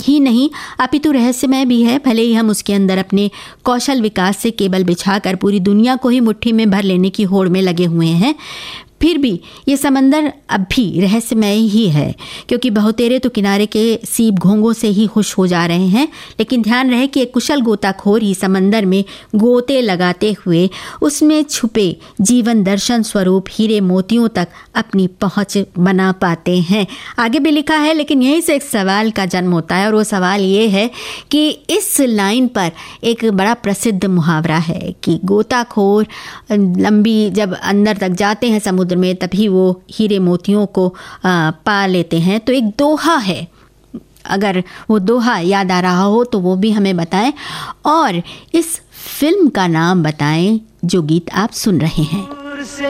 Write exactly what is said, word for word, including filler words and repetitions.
ही नहीं अपितु रहस्यमय भी है। भले ही हम उसके अंदर अपने कौशल विकास से केबल बिछाकर पूरी दुनिया को ही मुट्ठी में भर लेने की होड़ में लगे हुए हैं, फिर भी ये समंदर अब भी रहस्यमय ही है, क्योंकि बहुतेरे तो किनारे के सीप घोंघों से ही खुश हो जा रहे हैं। लेकिन ध्यान रहे कि एक कुशल गोताखोर ही समंदर में गोते लगाते हुए उसमें छुपे जीवन दर्शन स्वरूप हीरे मोतियों तक अपनी पहुंच बना पाते हैं। आगे भी लिखा है, लेकिन यहीं से एक सवाल का जन्म होता है, और वो सवाल ये है कि इस लाइन पर एक बड़ा प्रसिद्ध मुहावरा है कि गोताखोर लंबी जब अंदर तक जाते हैं समुद्र में, तभी वो हीरे मोतियों को आ, पा लेते हैं। तो एक दोहा है, अगर वो दोहा याद आ रहा हो तो वो भी हमें बताएं, और इस फिल्म का नाम बताएं जो गीत आप सुन रहे हैं।